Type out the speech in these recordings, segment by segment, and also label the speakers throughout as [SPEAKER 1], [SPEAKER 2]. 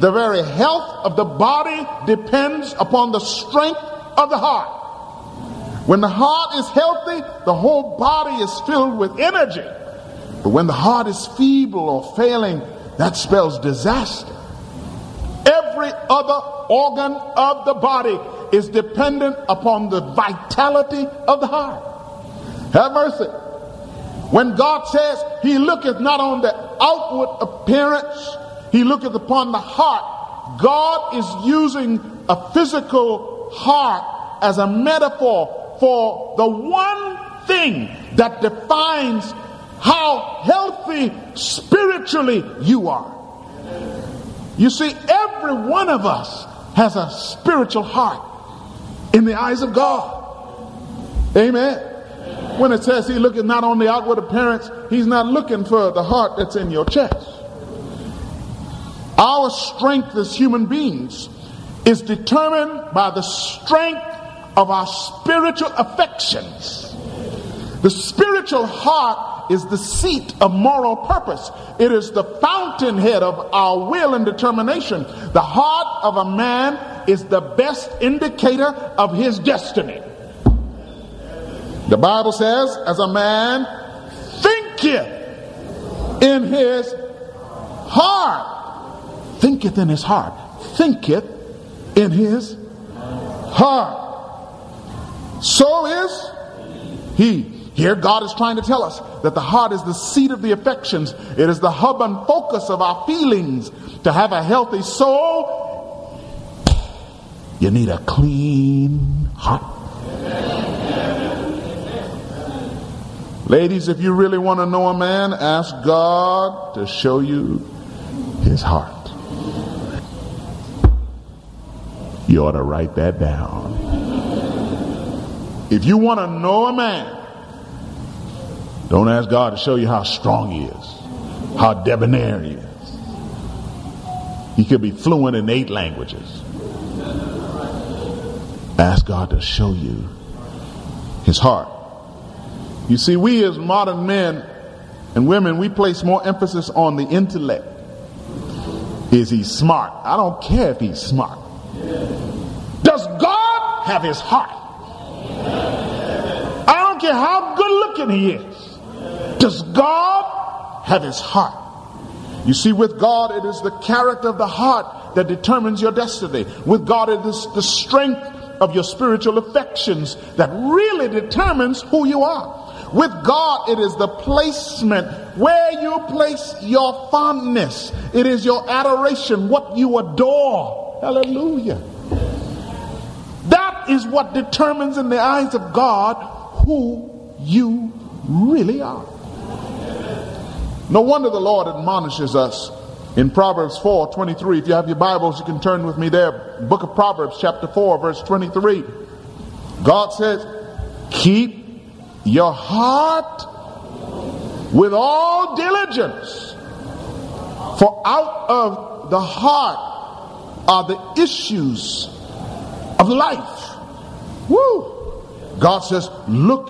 [SPEAKER 1] The very health of the body depends upon the strength of the heart. When the heart is healthy, the whole body is filled with energy. But when the heart is feeble or failing, that spells disaster. Every other organ of the body is dependent upon the vitality of the heart. Have mercy. When God says he looketh not on the outward appearance, he looketh upon the heart, God is using a physical heart as a metaphor for the one thing that defines how healthy spiritually you are. You see, every one of us has a spiritual heart in the eyes of God. Amen. When it says he looketh not on the outward appearance, he's not looking for the heart that's in your chest. Our strength as human beings is determined by the strength of our spiritual affections. The spiritual heart is the seat of moral purpose. It is the fountainhead of our will and determination. The heart of a man is the best indicator of his destiny. The Bible says, as a man thinketh in his heart. Thinketh in his heart. Thinketh in his heart. So is he. Here God is trying to tell us that the heart is the seat of the affections. It is the hub and focus of our feelings. To have a healthy soul, you need a clean heart. Ladies, if you really want to know a man, ask God to show you his heart. You ought to write that down. If you want to know a man, don't ask God to show you how strong he is, how debonair he is. He could be fluent in 8 languages. Ask God to show you his heart. You see, we as modern men and women, we place more emphasis on the intellect. Is he smart? I don't care if he's smart. Does God have his heart? I don't care how good looking he is. Does God have his heart? You see, with God, it is the character of the heart that determines your destiny. With God, it is the strength of your spiritual affections that really determines who you are. With God, it is the placement where you place your fondness. It is your adoration, what you adore. Hallelujah. That is what determines in the eyes of God who you really are. No wonder the Lord admonishes us in Proverbs 4:23. If you have your Bibles, you can turn with me there. Book of Proverbs chapter 4 verse 23. God says, keep your heart with all diligence, for out of the heart are the issues of life. Woo! God says, look.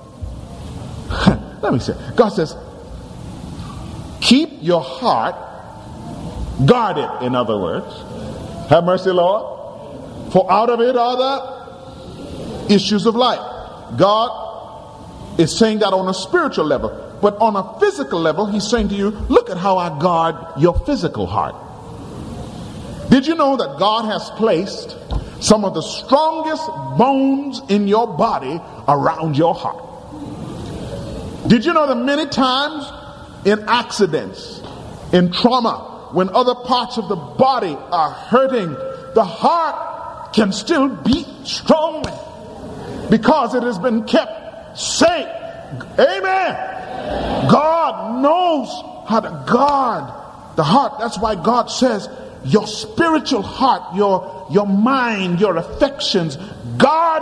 [SPEAKER 1] Let me say, God says, keep your heart guarded, in other words. Have mercy, Lord. For out of it are the issues of life. God is saying that on a spiritual level. But on a physical level, he's saying to you, look at how I guard your physical heart. Did you know that God has placed some of the strongest bones in your body around your heart? Did you know that many times in accidents, in trauma, when other parts of the body are hurting, the heart can still beat strongly because it has been kept safe. Amen. God knows how to guard the heart. That's why God says your spiritual heart, your mind, your affections, guard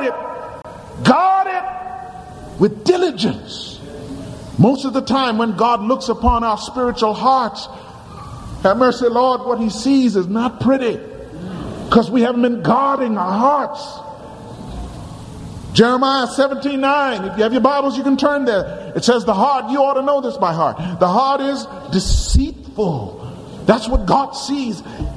[SPEAKER 1] it with diligence. Most of the time when God looks upon our spiritual hearts, have mercy, Lord, what he sees is not pretty because we haven't been guarding our hearts. Jeremiah 17:9. If you have your Bibles, you can turn there. It says the heart, you ought to know this by heart. The heart is deceitful. That's what God sees.